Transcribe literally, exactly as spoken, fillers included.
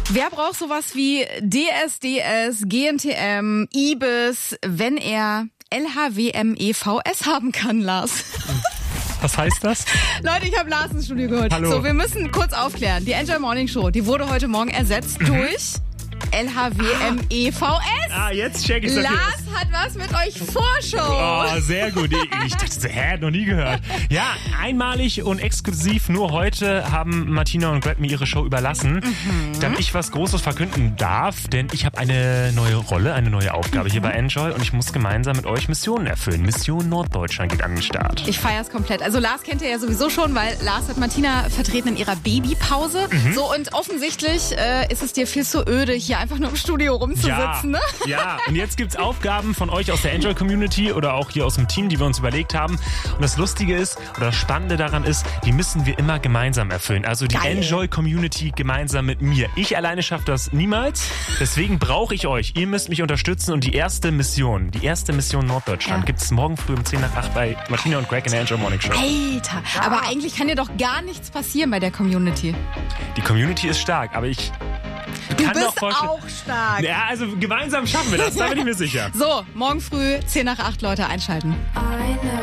Wer braucht sowas wie D S D S, G N T M, I B I S, wenn er L H W M E V S haben kann, Lars? Was heißt das? Leute, ich habe Lars ins Studio geholt. Hallo. So, wir müssen kurz aufklären. Die Enjoy Morning Show, die wurde heute Morgen ersetzt mhm. durch L H W M E V S. Ah, jetzt check ich's. Lars hat was mit euch Vorschau. Oh, sehr gut. Ich dachte, hä, noch nie gehört. Ja, einmalig und exklusiv nur heute haben Martina und Greg mir ihre Show überlassen, mhm. damit ich was Großes verkünden darf, denn ich habe eine neue Rolle, eine neue Aufgabe mhm. hier bei Enjoy und ich muss gemeinsam mit euch Missionen erfüllen. Mission Norddeutschland geht an den Start. Ich feier's komplett. Also Lars kennt ihr ja sowieso schon, weil Lars hat Martina vertreten in ihrer Babypause. Mhm. So, und offensichtlich äh, ist es dir viel zu öde, hier einfach nur im Studio rumzusitzen, ja, ne? Ja, und jetzt gibt's Aufgaben von euch aus der Enjoy-Community oder auch hier aus dem Team, die wir uns überlegt haben. Und das Lustige ist, oder das Spannende daran ist, die müssen wir immer gemeinsam erfüllen. Also die Enjoy-Community gemeinsam mit mir. Ich alleine schaffe das niemals. Deswegen brauche ich euch. Ihr müsst mich unterstützen und die erste Mission, die erste Mission Norddeutschland, ja. gibt's morgen früh um zehn nach acht bei Martina und Greg in der Enjoy Morning Show. Alter, ja. aber eigentlich kann dir doch gar nichts passieren bei der Community. Die Community ist stark, aber ich... Du bist auch stark. Ja, also gemeinsam schaffen wir das, da bin ich mir sicher. So, morgen früh zehn nach acht, Leute, einschalten.